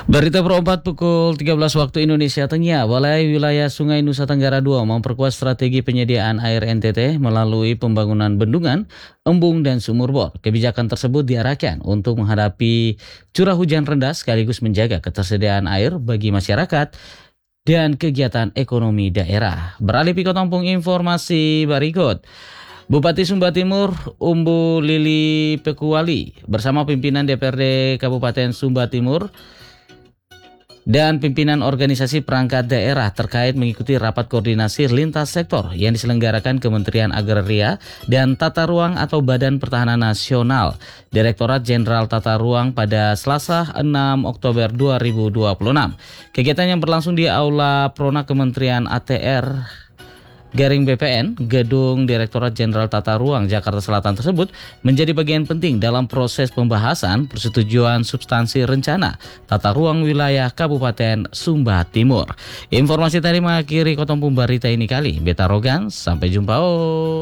Berita perempat pukul 13 waktu Indonesia Tengah, Balai Wilayah Sungai Nusa Tenggara II memperkuat strategi penyediaan air NTT melalui pembangunan bendungan, embung, dan sumur bor. Kebijakan tersebut diarahkan untuk menghadapi curah hujan rendah sekaligus menjaga ketersediaan air bagi masyarakat dan kegiatan ekonomi daerah. Beralih ke Tompung informasi berikut. Bupati Sumba Timur, Umbu Lili Pekuwali, bersama pimpinan DPRD Kabupaten Sumba Timur dan pimpinan organisasi perangkat daerah terkait mengikuti rapat koordinasi lintas sektor yang diselenggarakan Kementerian Agraria dan Tata Ruang atau Badan Pertahanan Nasional, Direktorat Jenderal Tata Ruang pada Selasa 6 Oktober 2026. Kegiatan yang berlangsung di Aula Prona Kementerian ATR Garing BPN, Gedung Direktorat Jenderal Tata Ruang Jakarta Selatan tersebut menjadi bagian penting dalam proses pembahasan persetujuan substansi rencana tata ruang wilayah Kabupaten Sumba Timur. Informasi tadi mengakhiri Kotompung Barita ini kali. Beta Rogan, sampai jumpa.